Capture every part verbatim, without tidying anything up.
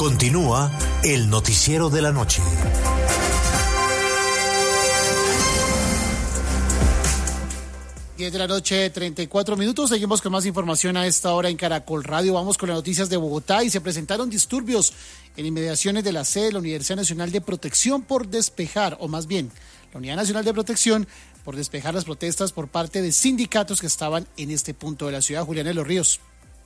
Continúa el noticiero de la noche. diez de la noche, treinta y cuatro minutos. Seguimos con más información a esta hora en Caracol Radio. Vamos con las noticias de Bogotá y se presentaron disturbios en inmediaciones de la sede de la Universidad Nacional de Protección por despejar, o más bien, la Unidad Nacional de Protección por despejar las protestas por parte de sindicatos que estaban en este punto de la ciudad. Julián de los Ríos.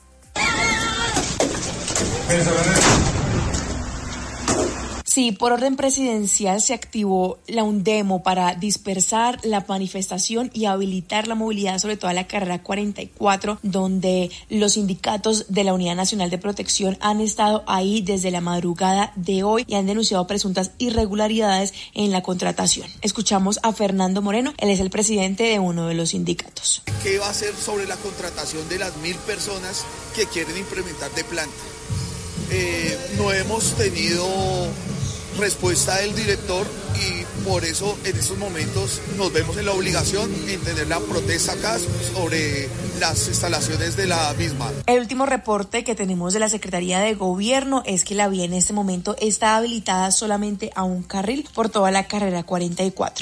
Sí, por orden presidencial se activó la UNDEMO para dispersar la manifestación y habilitar la movilidad, sobre todo a la carrera cuarenta y cuatro, donde los sindicatos de la Unidad Nacional de Protección han estado ahí desde la madrugada de hoy y han denunciado presuntas irregularidades en la contratación. Escuchamos a Fernando Moreno, él es el presidente de uno de los sindicatos. ¿Qué va a hacer sobre la contratación de las mil personas que quieren implementar de planta? Eh, no hemos tenido respuesta del director y por eso en estos momentos nos vemos en la obligación de tener la protesta acá sobre las instalaciones de la misma. El último reporte que tenemos de la Secretaría de Gobierno es que la vía en este momento está habilitada solamente a un carril por toda la carrera cuarenta y cuatro.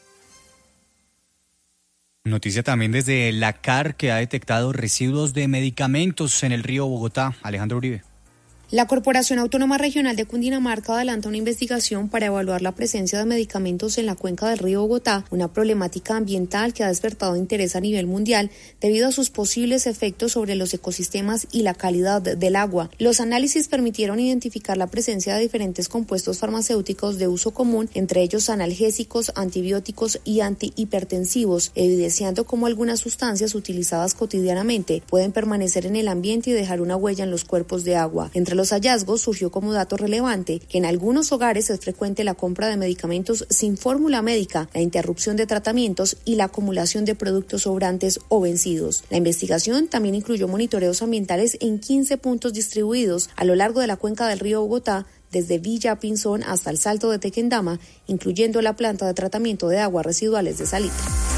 Noticia también desde la C A R, que ha detectado residuos de medicamentos en el río Bogotá. Alejandro Uribe. La Corporación Autónoma Regional de Cundinamarca adelanta una investigación para evaluar la presencia de medicamentos en la cuenca del río Bogotá, una problemática ambiental que ha despertado interés a nivel mundial debido a sus posibles efectos sobre los ecosistemas y la calidad del agua. Los análisis permitieron identificar la presencia de diferentes compuestos farmacéuticos de uso común, entre ellos analgésicos, antibióticos y antihipertensivos, evidenciando cómo algunas sustancias utilizadas cotidianamente pueden permanecer en el ambiente y dejar una huella en los cuerpos de agua. Entre los hallazgos surgió como dato relevante que en algunos hogares es frecuente la compra de medicamentos sin fórmula médica, la interrupción de tratamientos y la acumulación de productos sobrantes o vencidos. La investigación también incluyó monitoreos ambientales en quince puntos distribuidos a lo largo de la cuenca del río Bogotá, desde Villa Pinzón hasta el Salto de Tequendama, incluyendo la planta de tratamiento de aguas residuales de Salita.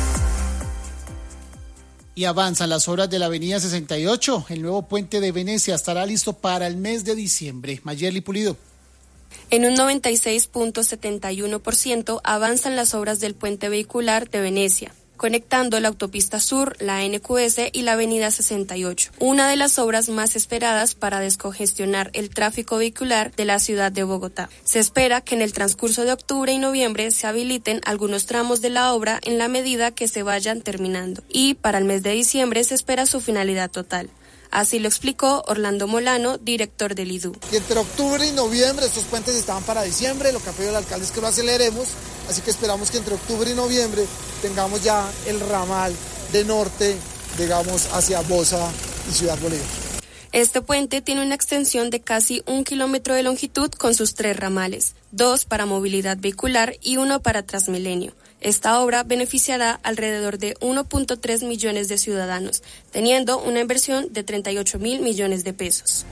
Y avanzan las obras de la avenida sesenta y ocho. El nuevo puente de Venecia estará listo para el mes de diciembre. Mayerly Pulido. En un noventa y seis punto setenta y uno por ciento avanzan las obras del puente vehicular de Venecia, conectando la autopista sur, la N Q S y la avenida sesenta y ocho, una de las obras más esperadas para descongestionar el tráfico vehicular de la ciudad de Bogotá. Se espera que en el transcurso de octubre y noviembre se habiliten algunos tramos de la obra en la medida que se vayan terminando, y para el mes de diciembre se espera su finalidad total. Así lo explicó Orlando Molano, director del I D U. Y entre octubre y noviembre estos puentes estaban para diciembre, lo que ha pedido el alcalde es que lo aceleremos, así que esperamos que entre octubre y noviembre tengamos ya el ramal de norte, digamos, hacia Bosa y Ciudad Bolívar. Este puente tiene una extensión de casi un kilómetro de longitud con sus tres ramales, dos para movilidad vehicular y uno para Transmilenio. Esta obra beneficiará alrededor de uno punto tres millones de ciudadanos, teniendo una inversión de treinta y ocho mil millones de pesos.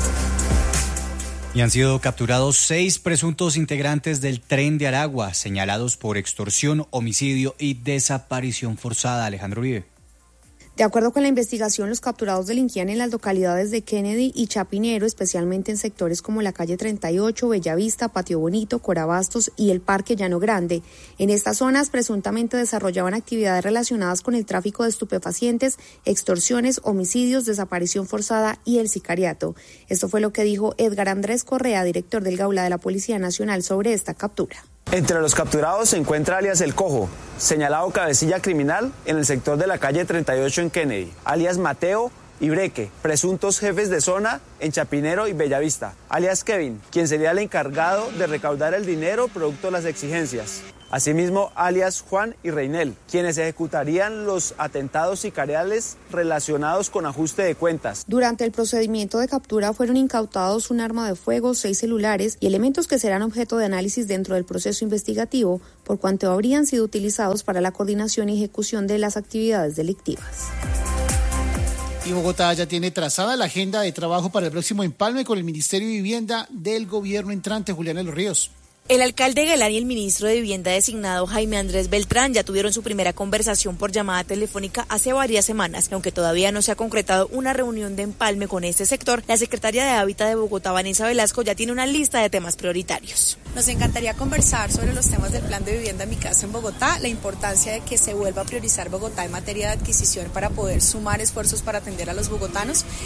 Y han sido capturados seis presuntos integrantes del Tren de Aragua, señalados por extorsión, homicidio y desaparición forzada. Alejandro Uribe. De acuerdo con la investigación, los capturados delinquían en las localidades de Kennedy y Chapinero, especialmente en sectores como la calle treinta y ocho, Bellavista, Patio Bonito, Corabastos y el Parque Llano Grande. En estas zonas presuntamente desarrollaban actividades relacionadas con el tráfico de estupefacientes, extorsiones, homicidios, desaparición forzada y el sicariato. Esto fue lo que dijo Edgar Andrés Correa, director del Gaula de la Policía Nacional, sobre esta captura. Entre los capturados se encuentra alias El Cojo, señalado cabecilla criminal en el sector de la calle treinta y ocho en Kennedy, alias Mateo y Breque, presuntos jefes de zona en Chapinero y Bellavista, alias Kevin, quien sería el encargado de recaudar el dinero producto de las exigencias. Asimismo, alias Juan y Reinel, quienes ejecutarían los atentados sicariales relacionados con ajuste de cuentas. Durante el procedimiento de captura fueron incautados un arma de fuego, seis celulares y elementos que serán objeto de análisis dentro del proceso investigativo, por cuanto habrían sido utilizados para la coordinación y ejecución de las actividades delictivas. Y Bogotá ya tiene trazada la agenda de trabajo para el próximo empalme con el Ministerio de Vivienda del gobierno entrante. Julián de los Ríos. El alcalde Gelán y el ministro de Vivienda designado Jaime Andrés Beltrán ya tuvieron su primera conversación por llamada telefónica hace varias semanas. Aunque todavía no se ha concretado una reunión de empalme con este sector, la secretaria de Hábitat de Bogotá, Vanessa Velasco, ya tiene una lista de temas prioritarios. Nos encantaría conversar sobre los temas del plan de vivienda Mi Casa en Bogotá, la importancia de que se vuelva a priorizar Bogotá en materia de adquisición para poder sumar esfuerzos para atender a los bogotanos